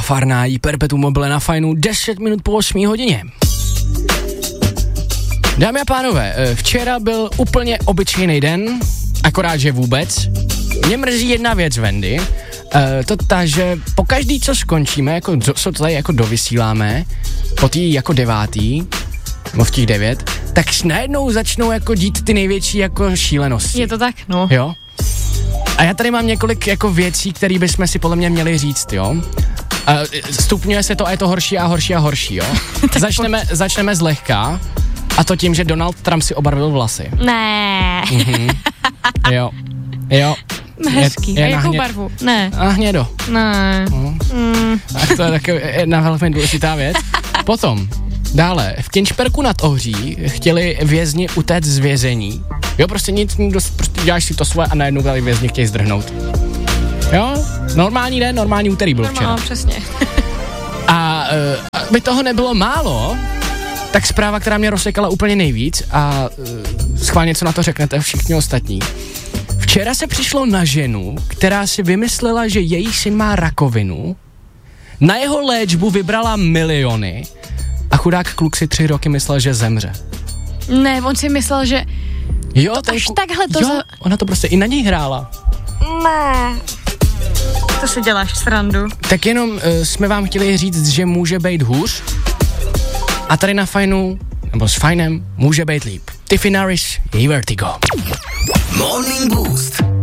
Farnájí, Perpetuum mobile na Fajnu, 10 minut po 8 hodině. Dámy a pánové, včera byl úplně obyčejný den, akorát, že vůbec. Mě mrzí jedna věc, Wendy, to ta, že pokaždý, co skončíme, jako, co tady jako dovysíláme, po tý jako 9, nebo v těch 9, tak najednou začnou jako dít ty největší jako šílenosti. Je to tak, no. Jo? A já tady mám několik jako věcí, které bychom si podle mě měli říct, jo? Stupňuje se to a je to horší a horší a horší, jo? Začneme zlehka, a to tím, že Donald Trump si obarvil vlasy. Ne. Jo. Hezký. A jakou barvu? Ne. A hnědo. Ne. Tak to je taky jedna velmi důležitá věc. Potom, dále, v Kinčperku nad Ohří chtěli vězni utéct z vězení. Jo, prostě nic, prostě děláš si to svoje a najednou tady vězni chtějí zdrhnout. Jo, normální den, normální úterý byl včera. No, přesně. A aby toho nebylo málo, tak zpráva, která mě rozsekala úplně nejvíc a schválně, co na to řeknete všichni ostatní. Včera se přišlo na ženu, která si vymyslela, že její syn má rakovinu, na jeho léčbu vybrala miliony a chudák kluk si 3 roky myslel, že zemře. Ne, on si myslel, že jo, to až takhle to... Jo, ona to prostě i na něj hrála. Ne. To si děláš srandu. Tak jenom jsme vám chtěli říct, že může být hůř a tady na Fajnu, nebo s Fajnem, může být líp. Tiffany Harris, její Vertigo. Morning Boost.